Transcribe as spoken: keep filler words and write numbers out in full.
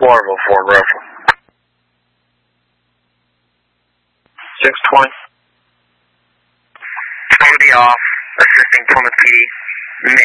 Waterville Ford Rifle. six twenty. twenty off, assisting Plymouth P D.